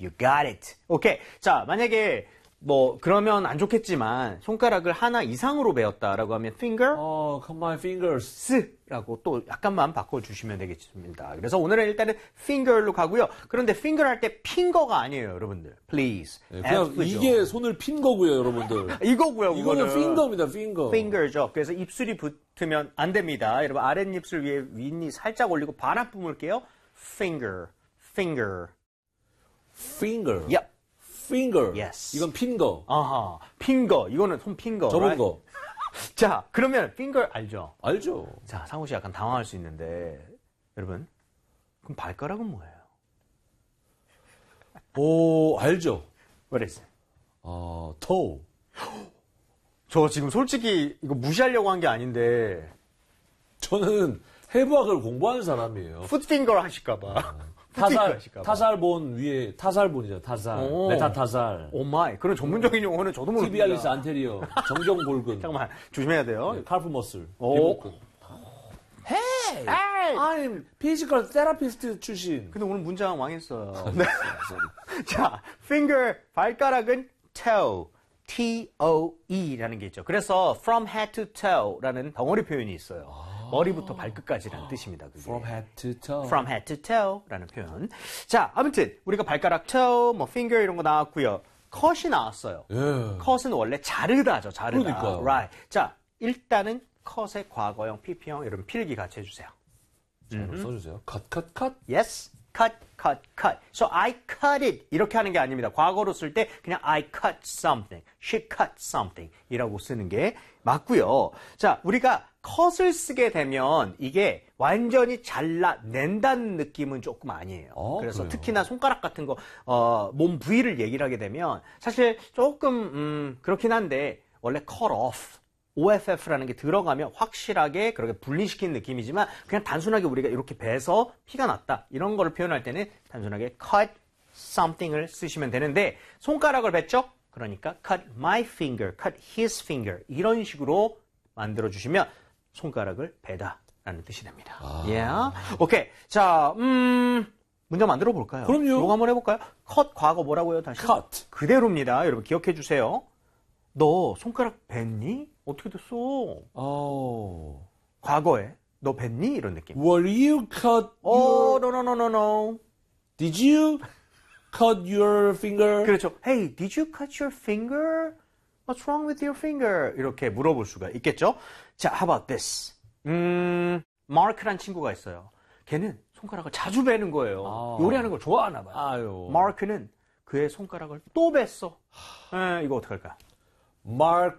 You got it. 오케이. 자, 만약에 뭐 그러면 안 좋겠지만 손가락을 하나 이상으로 배웠다라고 하면 finger, cut my fingers. 라고 또 약간만 바꿔주시면 되겠습니다. 그래서 오늘은 일단은 finger로 가고요. 그런데 finger 할 때 핑거가 아니에요, 여러분들. Please. 네, 그냥 이게 손을 핀 거고요, 여러분들. 이거고요, 이거는 finger입니다, finger. finger죠. 그래서 입술이 붙으면 안 됩니다. 여러분 아랫입술 위에 윗니 살짝 올리고 반합 뿜을게요. finger. finger. Yep. finger. Yes. 이건 핀 거. 아하. 핑거. 이거는 손 핑거. 접은 right? 거. 자, 그러면 finger 알죠? 알죠. 자, 상우 씨 약간 당황할 수 있는데 여러분, 그럼 발가락은 뭐예요? 오, 알죠. What is it? toe. 저 지금 솔직히 이거 무시하려고 한 게 아닌데 저는 해부학을 공부하는 사람이에요. 풋핑거 하실까 봐. 타살본 위에 타살본이죠. 타살. 오. 메타타살. 오 마이. 그런 전문적인 용어는 저도 모릅니다. 티비알리스 안테리어. 정경골근. 잠깐만. 조심해야 돼요. 네, 칼프 머슬. 오. Hey! I'm physical therapist 출신. 근데 오늘 문장 망했어요. 네. 자, finger 발가락은 toe. T-O-E라는 게 있죠. 그래서 from head to toe라는 덩어리 표현이 있어요. 머리부터 발끝까지라는 뜻입니다. 그게. From head to toe. From head to toe라는 표현. 자, 아무튼 우리가 발가락, toe, 뭐 finger 이런 거 나왔고요. cut이 나왔어요. 예. cut은 원래 자르다죠. 자르다. 그러니까요. Right. 자, 일단은 cut의 과거형, PP형 여러분 필기 같이 해주세요. 자, 써주세요. cut. Yes. cut. So I cut it. 이렇게 하는 게 아닙니다. 과거로 쓸 때 그냥 I cut something. She cut something. 이라고 쓰는 게 맞고요. 자, 우리가 cut을 쓰게 되면 이게 완전히 잘라낸다는 느낌은 조금 아니에요. 그래서 그래요? 특히나 손가락 같은 거, 몸 부위를 얘기를 하게 되면 사실 조금, 그렇긴 한데 원래 cut off. OFF라는 게 들어가면 확실하게 그렇게 분리시킨 느낌이지만 그냥 단순하게 우리가 이렇게 베서 피가 났다 이런 거를 표현할 때는 단순하게 cut something을 쓰시면 되는데 손가락을 뱉죠? 그러니까 cut my finger, cut his finger 이런 식으로 만들어 주시면 손가락을 베다 라는 뜻이 됩니다. Yeah. 오케이. 자, 문제 만들어 볼까요? 그럼요. 이거 한번 해볼까요? cut 과거 뭐라고요? 다시? cut. 그대로입니다. 여러분 기억해 주세요. 너 손가락 뱉니? 어떻게 됐어? 과거에 너 뱉니? 이런 느낌. Were you cut Oh, no. Did you cut your finger? 그렇죠. Hey, did you cut your finger? What's wrong with your finger? 이렇게 물어볼 수가 있겠죠? 자, how about this? 마크란 친구가 있어요. 걔는 손가락을 자주 베는 거예요. 요리하는 걸 좋아하나 봐요. 아유. 마크는 그의 손가락을 또 뱄어. 이거 어떡할까? Mark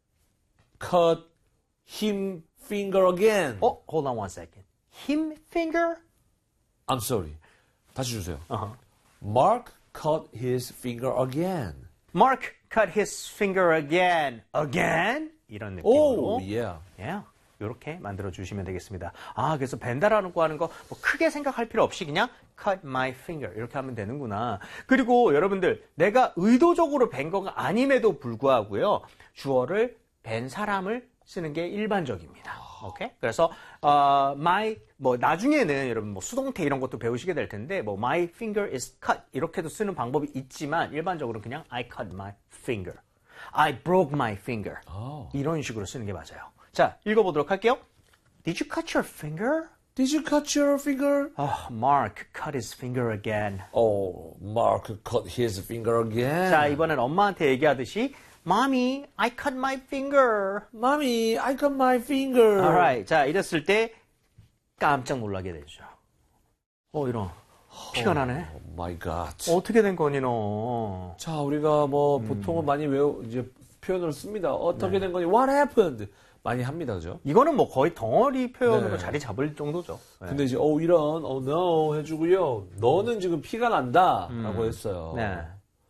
cut him finger again. Hold on one second. Him finger? I'm sorry. 다시 주세요. Uh-huh. Mark cut his finger again. Mark cut his finger again. Again? 이런 느낌으로. Oh, yeah. Yeah. 이렇게 만들어 주시면 되겠습니다. 그래서 벤다라고 하는 거 뭐 크게 생각할 필요 없이 그냥 cut my finger 이렇게 하면 되는구나. 그리고 여러분들 내가 의도적으로 벤 거가 아님에도 불구하고요. 주어를 벤 사람을 쓰는 게 일반적입니다. 오케이? 그래서 my 뭐 나중에는 여러분 뭐 수동태 이런 것도 배우시게 될 텐데 뭐 my finger is cut 이렇게도 쓰는 방법이 있지만 일반적으로 그냥 I cut my finger. I broke my finger. 이런 식으로 쓰는 게 맞아요. 자, 읽어보도록 할게요. Did you cut your finger? Did you cut your finger? Mark cut his finger again. Oh, Mark cut his finger again. 자, 이번엔 엄마한테 얘기하듯이 Mommy, I cut my finger. Mommy, I cut my finger. Alright. 자, 이랬을 때 깜짝 놀라게 되죠. 이런. 피가 나네. Oh my God. 어떻게 된 거니, 너? 자, 우리가 뭐 보통은 많이 이제 표현을 씁니다. 어떻게 된 거니? What happened? 많이 합니다, 그죠? 이거는 뭐 거의 덩어리 표현으로 네. 자리 잡을 정도죠. 네. 근데 이제 이런 no 해주고요. 너는 지금 피가 난다라고 했어요. 네.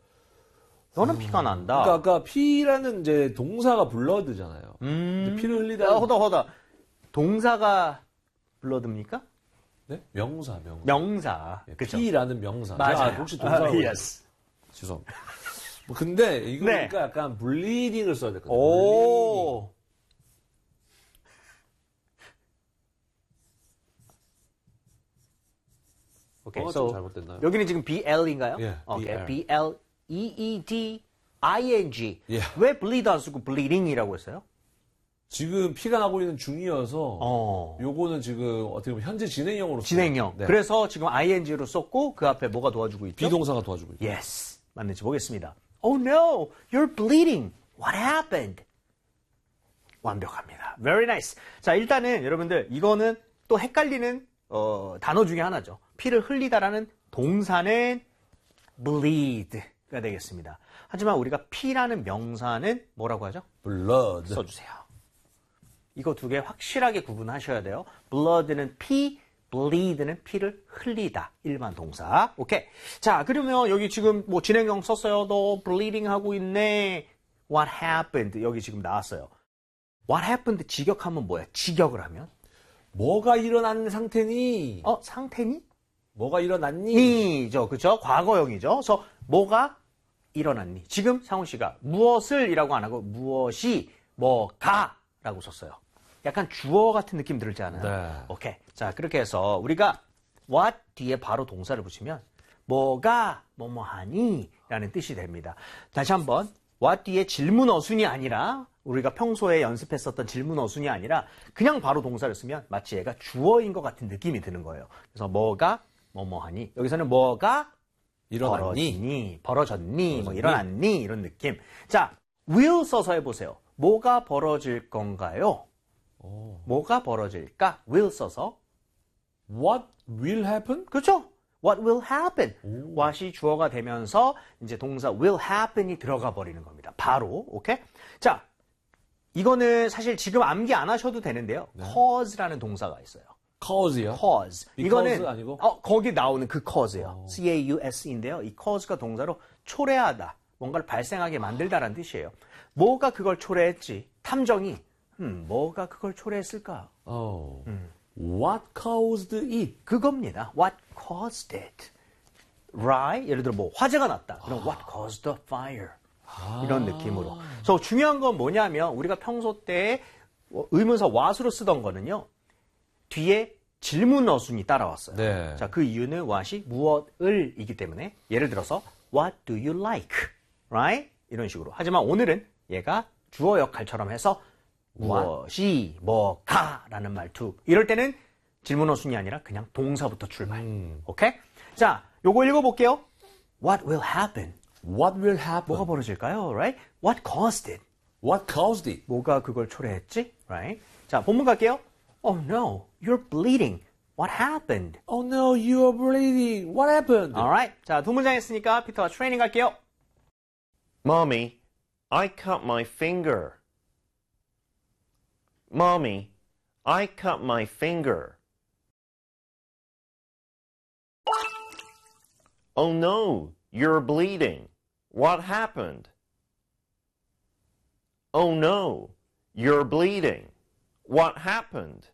너는 피가 난다. 그러니까 아까 피라는 이제 동사가 블러드잖아요. 근데 피를 흘리다. 허다. 동사가 블러드입니까? 네? 명사. 명사. 네, 그쵸? 피라는 명사. 맞아요. 혹시 동사가 yes. 죄송합니다. 근데 이거 네. 보니까 약간 블리딩을 써야 될거든요. 오. 오케이. 뭐가 좀 잘못됐나요? 여기는 지금 BL인가요? 예, 오케이. BL. BLEEDING. 예. 왜 bleed 안 쓰고 bleeding이라고 했어요? 지금 피가 나고 있는 중이어서 요거는 지금 어떻게 보면 현재 진행형으로 진행형. 네. 그래서 지금 ing로 썼고 그 앞에 뭐가 도와주고 있죠? 비동사가 도와주고 있죠. Yes. 맞는지 보겠습니다. Oh no, you're bleeding. What happened? 완벽합니다. Very nice. 자, 일단은 여러분들 이거는 또 헷갈리는 단어 중에 하나죠. 피를 흘리다라는 동사는 bleed가 되겠습니다. 하지만 우리가 피라는 명사는 뭐라고 하죠? blood. 써주세요. 이거 두 개 확실하게 구분하셔야 돼요. blood는 피, bleed는 피를 흘리다. 일반 동사. 오케이. 자, 그러면 여기 지금 뭐 진행형 썼어요. 너 bleeding 하고 있네. What happened? 여기 지금 나왔어요. What happened? 직역하면 뭐야? 직역을 하면? 뭐가 일어난 상태니? 상태니? 뭐가 일어났니? 니죠. 그죠? 과거형이죠. 그래서 뭐가 일어났니? 지금 상훈 씨가 무엇을 이라고 안 하고 무엇이 뭐가 라고 썼어요. 약간 주어 같은 느낌 들지 않아요? 네. 오케이. 자, 그렇게 해서 우리가 what 뒤에 바로 동사를 붙이면 뭐가 뭐뭐하니 라는 뜻이 됩니다. 다시 한번 what 뒤에 질문 어순이 아니라 우리가 평소에 연습했었던 질문 어순이 아니라 그냥 바로 동사를 쓰면 마치 얘가 주어인 것 같은 느낌이 드는 거예요. 그래서 뭐가 뭐뭐하니 여기서는 뭐가 벌어졌니 뭐 일어났니 이런 느낌. 자, will 써서 해보세요. 뭐가 벌어질 건가요? 뭐가 벌어질까? will 써서 What will happen? 그렇죠? What will happen? what이 주어가 되면서 이제 동사 will happen이 들어가 버리는 겁니다. 바로. 오케이? 자, 이거는 사실 지금 암기 안 하셔도 되는데요. cause라는 동사가 있어요. cause요? cause. 이거는 아니고? 거기 나오는 그 cause예요. C-A-U-S-인데요. 이 cause가 동사로 초래하다. 뭔가를 발생하게 만들다라는 뜻이에요. 뭐가 그걸 초래했지? 탐정이 뭐가 그걸 초래했을까? What caused it? 그겁니다. What caused it? Right? 예를 들어 뭐 화재가 났다. 그럼 what caused the fire? 이런 느낌으로. 그래서 중요한 건 뭐냐면 우리가 평소 때 의문사 what으로 쓰던 거는요. 뒤에 질문 어순이 따라왔어요. 네. 자, 그 이유는 what이 무엇을 이기 때문에 예를 들어서 what do you like? Right? 이런 식으로. 하지만 오늘은 얘가 주어 역할처럼 해서 무엇이 뭐가 라는 말투. 이럴 때는 질문 어순이 아니라 그냥 동사부터 출발. 오케이? 자, 요거 읽어볼게요. What will happen? What will happen? 뭐가 벌어질까요? Right? What caused it? What caused it? 뭐가 그걸 초래했지? Right? 자, 본문 갈게요. Oh no, you're bleeding. What happened? Oh no, you are bleeding. What happened? Alright. 자, 두 문장 했으니까 피터가 트레이닝 갈게요. Mommy, I cut my finger. Mommy, I cut my finger. Oh no, you're bleeding. What happened? Oh no, you're bleeding. What happened?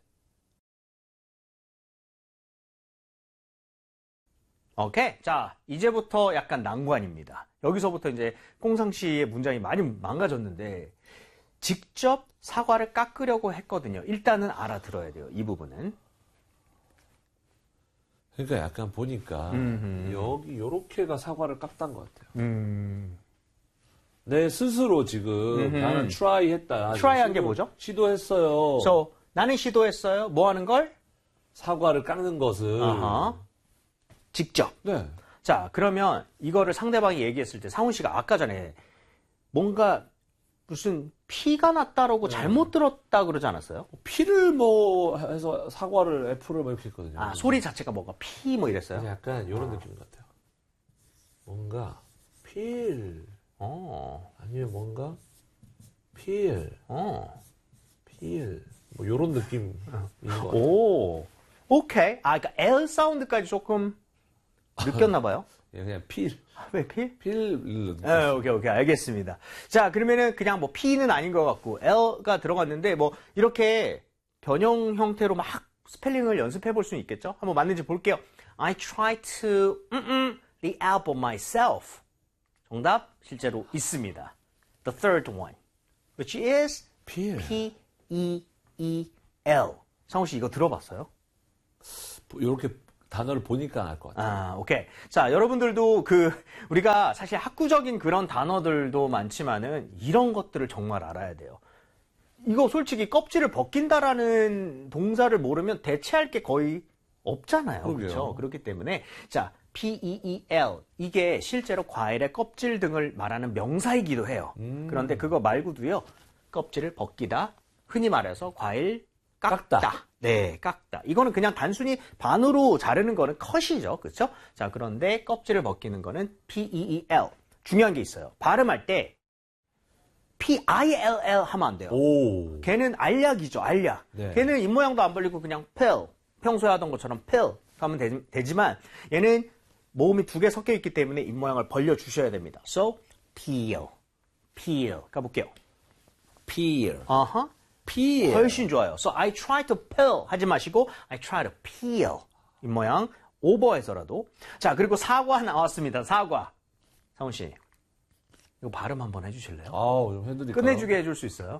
오케이. 자, 이제부터 약간 난관입니다. 여기서부터 이제 꽁상 씨의 문장이 많이 망가졌는데 직접 사과를 깎으려고 했거든요. 일단은 알아들어야 돼요. 이 부분은. 그러니까 약간 보니까 여기 요렇게가 사과를 깎던 것 같아요. 내 스스로 지금 나는 try 했다. try한 게 뭐죠? 시도했어요. So, 나는 시도했어요. 뭐 하는 걸? 사과를 깎는 것을. 직접. 네. 자, 그러면 이거를 상대방이 얘기했을 때 상훈 씨가 아까 전에 뭔가 무슨 피가 났다라고 잘못 들었다 그러지 않았어요? 피를 뭐 해서 사과를 애플을 뭐 이렇게 했거든요. 아, 소리 자체가 뭐가 피 뭐 이랬어요? 약간 이런 느낌 같아요. 뭔가 필 아니면 뭔가 필 뭐 이런 느낌인 것 같아요. 오, 오케이. 아, 그러니까 L 사운드까지 조금 느꼈나 봐요. 그냥 필. 왜 필? 필. 오케이, 알겠습니다. 자, 그러면은 그냥 뭐 P는 아닌 것 같고 L가 들어갔는데 뭐 이렇게 변형 형태로 막 스펠링을 연습해 볼 수는 있겠죠? 한번 맞는지 볼게요. I try to the album myself. 정답 실제로 있습니다. The third one, which is 필. P-E-E-L. 상우 씨 이거 들어봤어요? 이렇게 단어를 보니까 알 것 같아요. 아, 오케이. 자, 여러분들도 우리가 사실 학구적인 그런 단어들도 많지만은 이런 것들을 정말 알아야 돼요. 이거 솔직히 껍질을 벗긴다라는 동사를 모르면 대체할 게 거의 없잖아요. 그러게요. 그렇죠? 그렇기 때문에 자, P-E-E-L 이게 실제로 과일의 껍질 등을 말하는 명사이기도 해요. 그런데 그거 말고도요. 껍질을 벗기다, 흔히 말해서 과일 깎다. 네, 깎다. 이거는 그냥 단순히 반으로 자르는 거는 컷이죠. 그렇죠? 자, 그런데 껍질을 벗기는 거는 P-E-E-L. 중요한 게 있어요. 발음할 때 P-I-L-L 하면 안 돼요. 오. 걔는 알약이죠, 알약. 네. 걔는 입모양도 안 벌리고 그냥 pill, 평소에 하던 것처럼 pill 하면 되지만 얘는 모음이 두 개 섞여 있기 때문에 입모양을 벌려주셔야 됩니다. So, peel, peel. 가볼게요. peel. 어허. peel. 훨씬 좋아요. So, I try to peel 하지 마시고 I try to peel. 입모양 오버해서라도. 자, 그리고 사과 나왔습니다. 사과. 상훈 씨, 이거 발음 한번 해주실래요? 아우, 좀 해드릴까요? 끝내주게 해줄 수 있어요?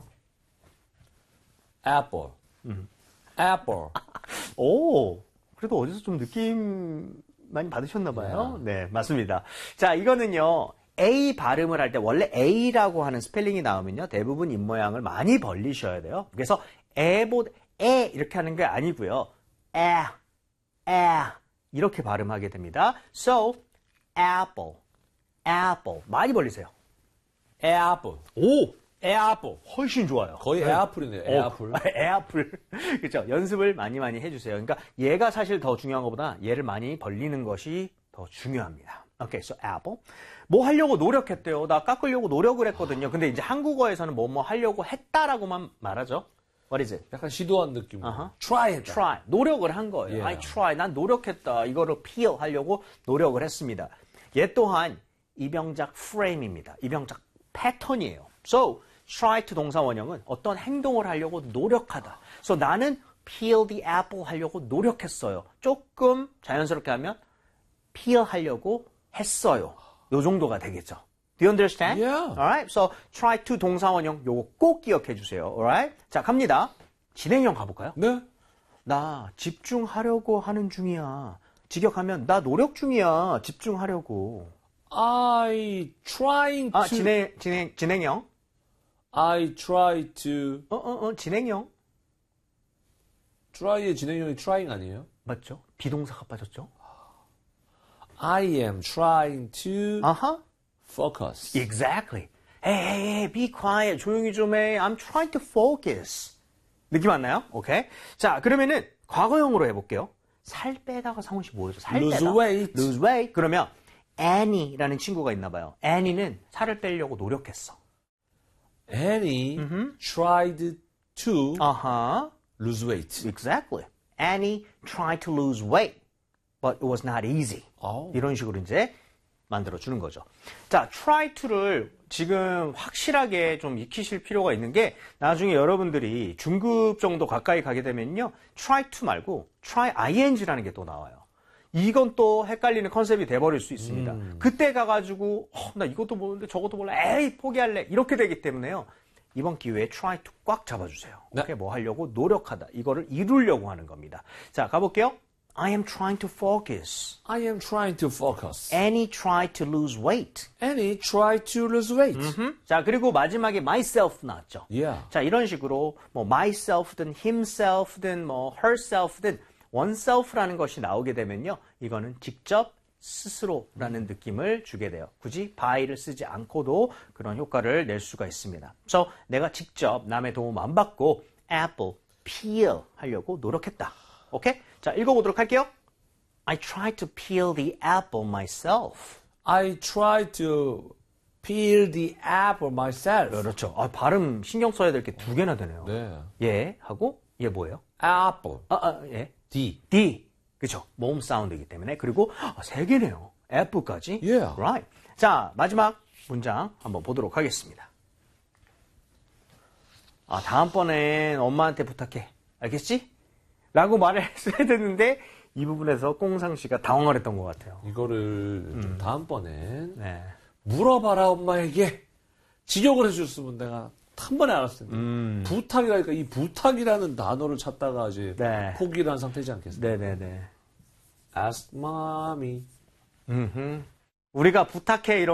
apple. apple. 오, 그래도 어디서 좀 느낌 많이 받으셨나 봐요. 네, 맞습니다. 자, 이거는요. A 발음을 할 때 원래 A라고 하는 스펠링이 나오면요. 대부분 입모양을 많이 벌리셔야 돼요. 그래서 에 이렇게 하는 게 아니고요. 에 이렇게 발음하게 됩니다. So, apple, apple. 많이 벌리세요. apple. 오! apple. 훨씬 좋아요. 거의 애플이네요. 애플. 애플. 그렇죠. 연습을 많이 해주세요. 그러니까 얘가 사실 더 중요한 것보다 얘를 많이 벌리는 것이 더 중요합니다. 오케이, so apple. 뭐 하려고 노력했대요. 나 깎으려고 노력을 했거든요. 근데 이제 한국어에서는 뭐 하려고 했다라고만 말하죠. What is it? 약간 시도한 느낌으로. Uh-huh. try 했다. Try. 노력을 한 거예요. Yeah. I try. 난 노력했다. 이거를 peel 하려고 노력을 했습니다. 얘 또한 이병작 frame입니다. 이병작 패턴이에요. So, try to 동사 원형은 어떤 행동을 하려고 노력하다. So, 나는 peel the apple 하려고 노력했어요. 조금 자연스럽게 하면 peel 하려고 했어요. 요 정도가 되겠죠. Do you understand? Yeah. Alright. So, try to 동사 원형 요거 꼭 기억해 주세요. Alright. 자, 갑니다. 진행형 가볼까요? 네? 나 집중하려고 하는 중이야. 직역하면 나 노력 중이야. 집중하려고. I trying to. 아, 진행형. I try to. 진행형. try의 진행형이 trying 아니에요? 맞죠? 비동사가 빠졌죠? I am trying to 아하. focus. Exactly. Hey, be quiet. 조용히 좀 해. I'm trying to focus. 느낌 왔나요? 오케이. 자, 그러면은 과거형으로 해볼게요. 살 빼다가 상훈 씨 뭐였죠? 살 Lose 빼다. weight. Lose weight. 그러면 Annie라는 친구가 있나 봐요. Annie는 살을 빼려고 노력했어. Annie tried to 아하. lose weight. Exactly. Annie tried to lose weight, but it was not easy. 오. 이런 식으로 이제 만들어주는 거죠. 자, try to를 지금 확실하게 좀 익히실 필요가 있는 게 나중에 여러분들이 중급 정도 가까이 가게 되면요. try to 말고 try ing라는 게 또 나와요. 이건 또 헷갈리는 컨셉이 돼버릴 수 있습니다. 그때 가가지고 나 이것도 모르는데 저것도 몰라. 에이 포기할래. 이렇게 되기 때문에요. 이번 기회에 try to 꽉 잡아주세요. 네. 오케이, 뭐 하려고 노력하다. 이거를 이루려고 하는 겁니다. 자, 가볼게요. I am trying to focus. I am trying to focus. Annie tried to lose weight. Annie tried to lose weight. 자, 그리고 마지막에 myself 나왔죠. Yeah. 자, 이런 식으로 뭐 myself든 himself든 뭐 herself든 oneself라는 것이 나오게 되면요. 이거는 직접 스스로라는 느낌을 주게 돼요. 굳이 by를 쓰지 않고도 그런 효과를 낼 수가 있습니다. So, 내가 직접 남의 도움 안 받고 apple, peel 하려고 노력했다. 오케이? 자, 읽어보도록 할게요. I tried to peel the apple myself. I tried to peel the apple myself. 그렇죠. 아, 발음 신경 써야 될 게 두 개나 되네요. 네. 예 하고 얘 뭐예요? apple. 예. D. D. 그렇죠. 모음 사운드이기 때문에. 그리고 세 개네요. F까지. Yeah. Right. 자, 마지막 문장 한번 보도록 하겠습니다. 아, 다음번엔 엄마한테 부탁해. 알겠지? 라고 말을 했어야 되는데 이 부분에서 꽁상 씨가 당황을 했던 것 같아요. 이거를 좀 다음번엔 네. 물어봐라 엄마에게 직역을 해줬으면 내가 한 번에 알았을 텐데 부탁이라니까 이 부탁이라는 단어를 찾다가 이제 네. 포기를 한 상태지 않겠습니까? 네네네. ask mommy. 우리가 부탁해 이런